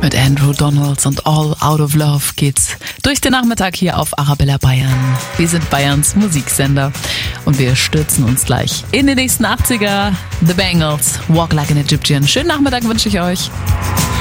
Mit Andrew Donalds und All Out of Love geht's durch den Nachmittag hier auf Arabella Bayern. Wir sind Bayerns Musiksender und wir stürzen uns gleich in die nächsten 80er. The Bangles, Walk Like an Egyptian. Schönen Nachmittag wünsche ich euch.